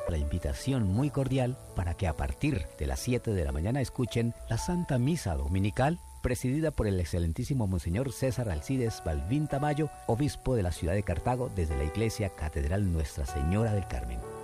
la invitación muy cordial para que a partir de las 7 de la mañana escuchen la Santa Misa Dominical, presidida por el excelentísimo Monseñor César Alcides Balbín Tamayo, obispo de la ciudad de Cartago, desde la Iglesia Catedral Nuestra Señora del Carmen.